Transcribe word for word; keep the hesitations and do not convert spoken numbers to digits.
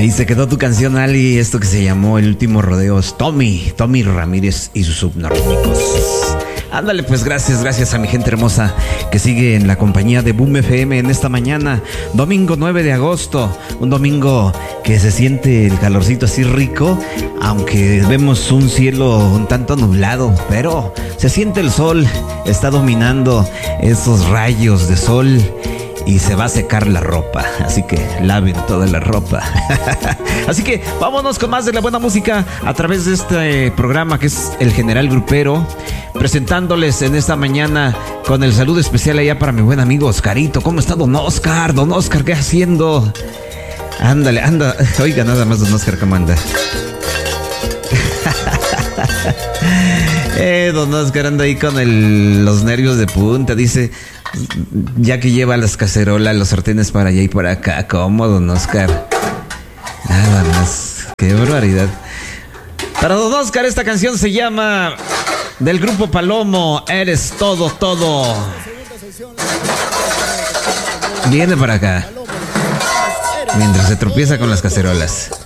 Ahí se quedó tu canción, Ali, esto que se llamó El Último Rodeo. Es Tommy, Tommy Ramírez y sus subnormicos. Ándale, pues gracias, gracias a mi gente hermosa que sigue en la compañía de Boom F M en esta mañana, domingo nueve de agosto, un domingo que se siente el calorcito así rico, aunque vemos un cielo un tanto nublado, pero se siente el sol, está dominando esos rayos de sol. Y se va a secar la ropa, así que laven toda la ropa. Así que vámonos con más de la buena música a través de este programa que es El General Grupero, presentándoles en esta mañana con el saludo especial allá para mi buen amigo Oscarito. ¿Cómo está don Oscar? Don Oscar, ¿qué haciendo? Ándale, anda. Oiga, nada más don Oscar, ¿cómo anda? Eh, don Oscar anda ahí con el, los nervios de punta, dice, ya que lleva las cacerolas, los sartenes para allá y por acá. ¿Cómo, don Oscar? Nada más, qué barbaridad. Para don Oscar esta canción se llama, del grupo Palomo, Eres Todo, Todo. Viene para acá mientras se tropieza con las cacerolas.